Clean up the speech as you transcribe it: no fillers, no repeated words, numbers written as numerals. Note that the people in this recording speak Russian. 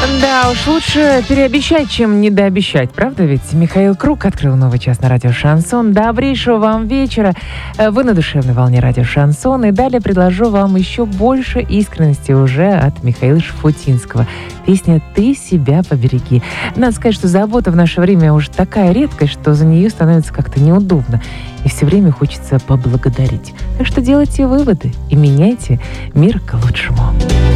Да уж, лучше переобещать, чем недообещать, правда ведь? Михаил Круг открыл новый час на радио «Шансон». Добрейшего вам вечера. Вы на душевной волне радио «Шансон». И далее предложу вам еще больше искренности уже от Михаила Шафутинского. Песня «Ты себя побереги». Надо сказать, что забота в наше время уже такая редкость, что за нее становится как-то неудобно. И все время хочется поблагодарить. Так что делайте выводы и меняйте мир к лучшему.